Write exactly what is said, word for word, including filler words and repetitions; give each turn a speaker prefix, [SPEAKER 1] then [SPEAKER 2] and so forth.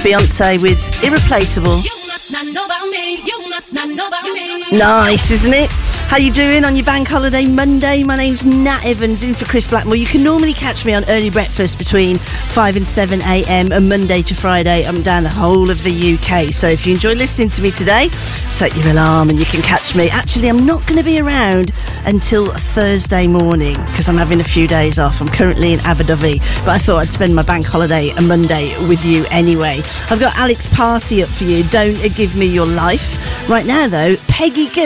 [SPEAKER 1] Beyonce with Irreplaceable. Nice, isn't it? How you doing on your bank holiday Monday? My name's Nat Evans, in for Chris Blackmore. You can normally catch me on early breakfast between five and seven a.m. and Monday to Friday. I'm down the whole of the U K. So if you enjoy listening to me today, set your alarm and you can catch me. Actually, I'm not going to be around until Thursday morning because I'm having a few days off. I'm currently in Abu Dhabi, but I thought I'd spend my bank holiday a Monday with you anyway. I've got Alex Party up for you. Don't Give Me Your Life. Right now, though, Peggy Gil.